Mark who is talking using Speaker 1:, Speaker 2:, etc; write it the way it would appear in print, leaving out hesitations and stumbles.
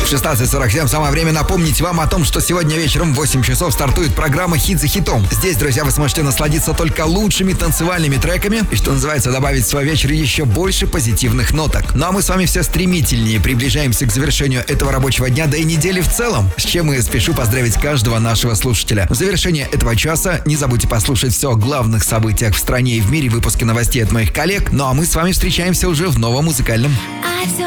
Speaker 1: В 16:47 самое время напомнить вам о том, что сегодня вечером в 8 часов стартует программа «Хит за хитом». Здесь, друзья, вы сможете насладиться только лучшими танцевальными треками и, что называется, добавить в свой вечер еще больше позитивных ноток. Ну а мы с вами все стремительнее приближаемся к завершению этого рабочего дня, да и недели в целом, с чем и спешу поздравить каждого нашего слушателя. В завершение этого часа не забудьте послушать все о главных событиях в стране и в мире, выпуски новостей от моих коллег. Ну а мы с вами встречаемся уже в новом музыкальном